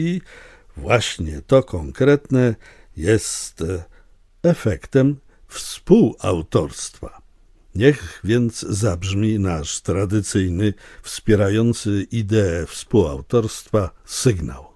I właśnie to konkretne jest efektem współautorstwa. Niech więc zabrzmi nasz tradycyjny, wspierający ideę współautorstwa sygnał.